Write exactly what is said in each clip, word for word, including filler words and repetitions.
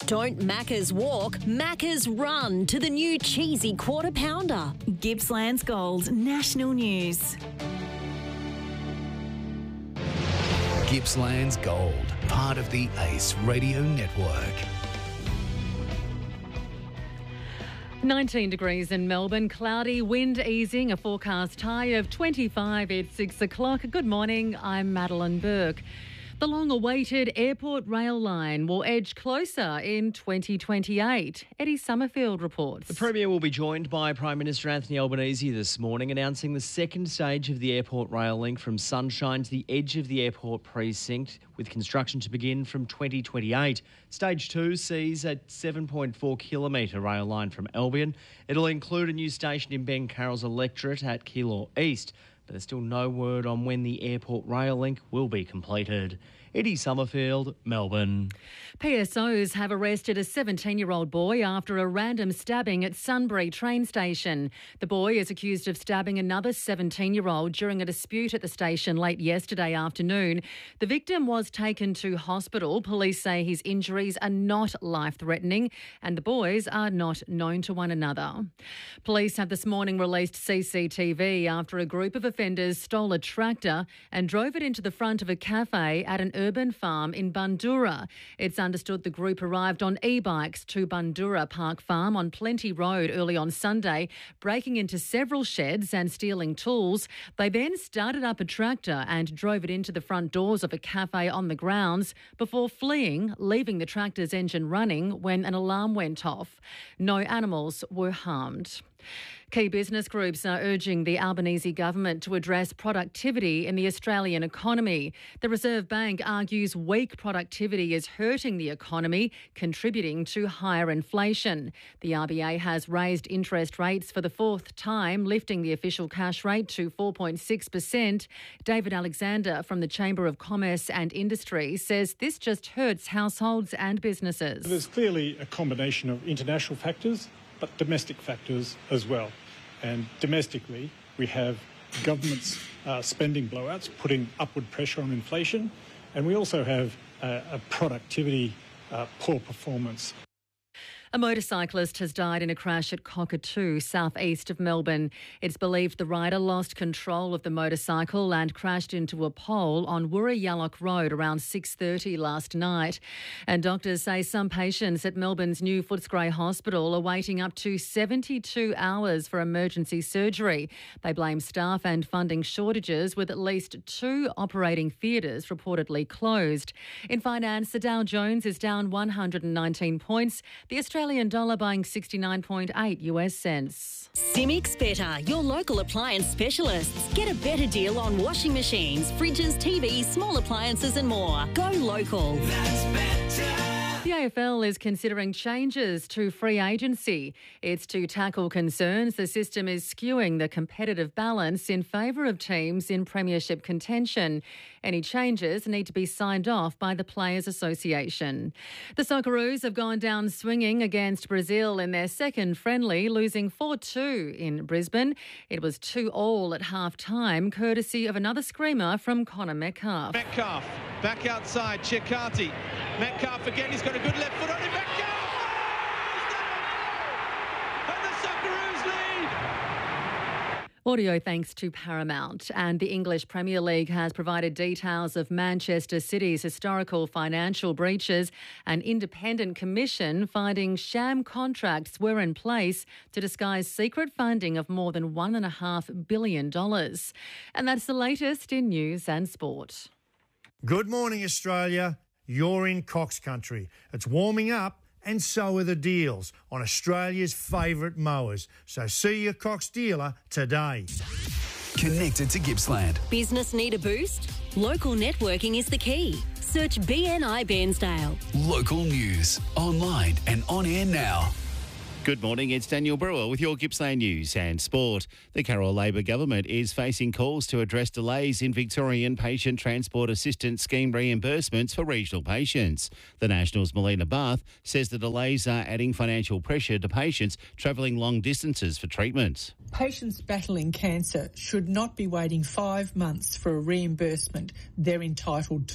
Don't Macca's walk, Macca's run to the new cheesy quarter pounder. Gippsland's Gold National News. Gippsland's Gold, part of the Ace Radio Network. nineteen degrees in Melbourne, cloudy, wind easing, a forecast high of twenty-five at six o'clock. Good morning, I'm Madeline Burke. The long-awaited airport rail line will edge closer in twenty twenty-eight. Eddie Summerfield reports. The Premier will be joined by Prime Minister Anthony Albanese this morning, announcing the second stage of the airport rail link from Sunshine to the edge of the airport precinct, with construction to begin from twenty twenty-eight. Stage two sees a seven point four kilometre rail line from Albion. It'll include a new station in Ben Carroll's electorate at Keilor East, but there's still no word on when the airport rail link will be completed. Eddie Summerfield, Melbourne. P S Os have arrested a seventeen-year-old boy after a random stabbing at Sunbury train station. The boy is accused of stabbing another seventeen-year-old during a dispute at the station late yesterday afternoon. The victim was taken to hospital. Police say his injuries are not life-threatening and the boys are not known to one another. Police have this morning released C C T V after a group of offenders stole a tractor and drove it into the front of a cafe at an urban farm in Bundoora. It's understood the group arrived on e-bikes to Bundoora Park Farm on Plenty Road early on Sunday, breaking into several sheds and stealing tools. They then started up a tractor and drove it into the front doors of a cafe on the grounds before fleeing, leaving the tractor's engine running when an alarm went off. No animals were harmed. Key business groups are urging the Albanese government to address productivity in the Australian economy. The Reserve Bank argues weak productivity is hurting the economy, contributing to higher inflation. The R B A has raised interest rates for the fourth time, lifting the official cash rate to four point six percent. David Alexander from the Chamber of Commerce and Industry says this just hurts households and businesses. There's clearly a combination of international factors, but domestic factors as well. And domestically, we have government's uh, spending blowouts putting upward pressure on inflation, and we also have uh, a productivity uh, poor performance. A motorcyclist has died in a crash at Cockatoo, southeast of Melbourne. It's believed the rider lost control of the motorcycle and crashed into a pole on Wurrayallock Road around six thirty last night. And doctors say some patients at Melbourne's new Footscray Hospital are waiting up to seventy-two hours for emergency surgery. They blame staff and funding shortages, with at least two operating theatres reportedly closed. In finance, the Dow Jones is down one hundred nineteen points. The Australian Australian dollar buying sixty-nine point eight US cents. Simics Better, your local appliance specialists. Get a better deal on washing machines, fridges, T Vs, small appliances and more. Go local. That's better. The A F L is considering changes to free agency. It's to tackle concerns the system is skewing the competitive balance in favour of teams in premiership contention. Any changes need to be signed off by the Players Association. The Socceroos have gone down swinging against Brazil in their second friendly, losing four two in Brisbane. It was two all at half-time, courtesy of another screamer from Connor Metcalfe. Metcalfe, back outside, Chikati. Metcalfe again, he's got a good left foot on him. Metcalfe! And the Socceroos lead! Audio thanks to Paramount. And the English Premier League has provided details of Manchester City's historical financial breaches. An independent commission finding sham contracts were in place to disguise secret funding of more than one point five billion dollars. And that's the latest in news and sport. Good morning, Australia. You're in Cox Country. It's warming up and so are the deals on Australia's favourite mowers. So see your Cox dealer today. Connected to Gippsland. Business need a boost? Local networking is the key. Search B N I Bairnsdale. Local news, online and on air now. Good morning, it's Daniel Brewer with your Gippsland News and Sport. The Carroll Labor Government is facing calls to address delays in Victorian Patient Transport Assistance Scheme reimbursements for regional patients. The National's Melina Barth says the delays are adding financial pressure to patients travelling long distances for treatment. Patients battling cancer should not be waiting five months for a reimbursement they're entitled to.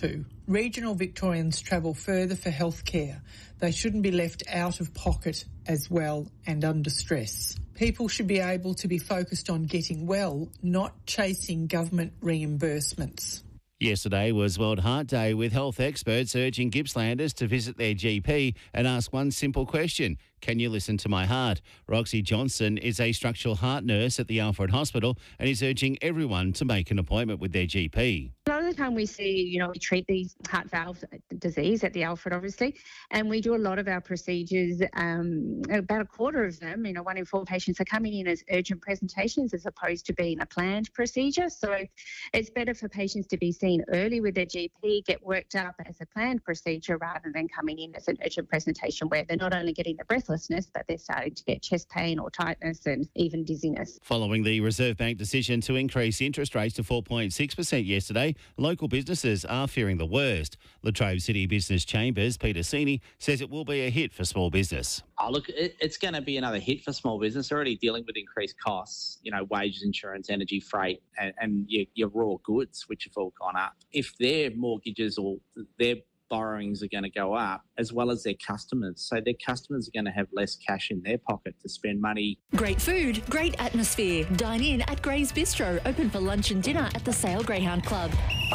Regional Victorians travel further for healthcare. They shouldn't be left out of pocket as well and under stress. People should be able to be focused on getting well, not chasing government reimbursements. Yesterday was World Heart Day, with health experts urging Gippslanders to visit their G P and ask one simple question: can you listen to my heart? Roxy Johnson is a structural heart nurse at the Alfred Hospital and is urging everyone to make an appointment with their G P. A lot of the time we see, you know, we treat these heart valve disease at the Alfred, obviously, and we do a lot of our procedures, um, about a quarter of them, you know, one in four patients are coming in as urgent presentations as opposed to being a planned procedure. So it's better for patients to be seen early with their G P, get worked up as a planned procedure rather than coming in as an urgent presentation where they're not only getting the breathlessness, but they're starting to get chest pain or tightness and even dizziness. Following the Reserve Bank decision to increase interest rates to four point six percent yesterday, local businesses are fearing the worst. Latrobe City Business Chambers' Peter Sini says it will be a hit for small business. Oh, look, it, it's going to be another hit for small business. They're already dealing with increased costs, you know, wages, insurance, energy, freight, and, and your, your raw goods, which have all gone up. If their mortgages or their borrowings are going to go up, as well as their customers. So their customers are going to have less cash in their pocket to spend money. Great food, great atmosphere. Dine in at Gray's Bistro, open for lunch and dinner at the Sale Greyhound Club.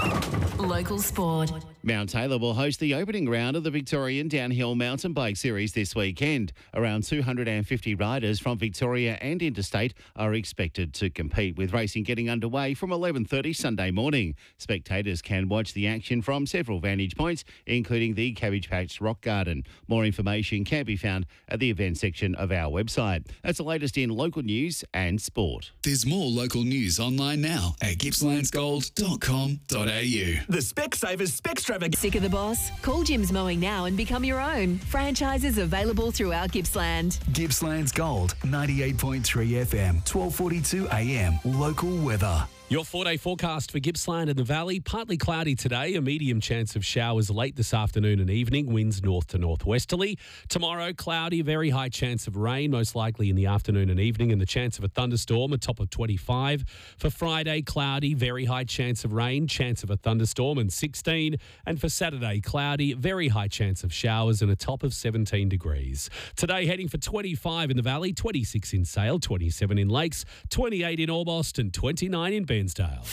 Local sport. Mount Taylor will host the opening round of the Victorian Downhill Mountain Bike Series this weekend. Around two hundred fifty riders from Victoria and interstate are expected to compete, with racing getting underway from eleven thirty Sunday morning. Spectators can watch the action from several vantage points, including the Cabbage Patch Rock Garden. More information can be found at the events section of our website. That's the latest in local news and sport. There's more local news online now at gippslands gold dot com dot a u. The Specsavers Specstravaganza. Sick of the boss? Call Jim's Mowing now and become your own. Franchises available throughout Gippsland. Gippsland's Gold, ninety-eight point three F M, twelve forty-two A M. Local weather. Your four-day forecast for Gippsland and the Valley. Partly cloudy today, a medium chance of showers late this afternoon and evening, winds north to northwesterly. Tomorrow, cloudy, very high chance of rain, most likely in the afternoon and evening, and the chance of a thunderstorm, a top of twenty-five. For Friday, cloudy, very high chance of rain, chance of a thunderstorm, and sixteen. And for Saturday, cloudy, very high chance of showers, and a top of seventeen degrees. Today, heading for twenty-five in the Valley, twenty-six in Sale, twenty-seven in Lakes, twenty-eight in Orbost, and twenty-nine in Bairnsdale.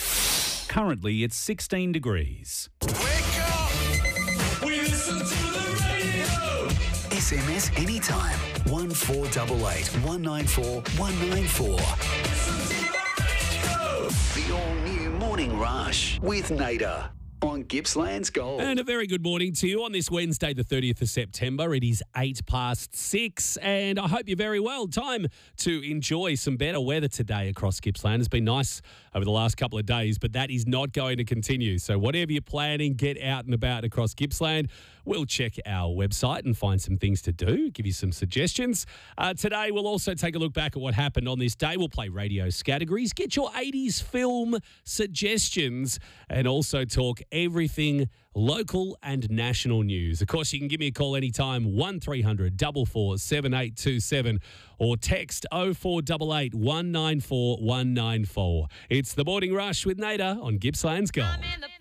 Currently, it's sixteen degrees. Wake up! We listen to the radio! S M S anytime. one four eight eight, one nine four, one nine four. The all-new Morning Rush with Nader on Gippsland's Gold. And a very good morning to you on this Wednesday, the thirtieth of September. It is eight past six, and I hope you're very well. Time to enjoy some better weather today across Gippsland. It's been nice over the last couple of days, but that is not going to continue. So whatever you're planning, get out and about across Gippsland. We'll check our website and find some things to do, give you some suggestions. Uh, today, we'll also take a look back at what happened on this day. We'll play radio categories, get your eighties film suggestions, and also talk everything local and national news. Of course, you can give me a call anytime, one three hundred, four four seven eight two seven, or text oh four eight eight, one nine four, one nine four. It's the Morning Rush with Nader on Gippsland's Gold.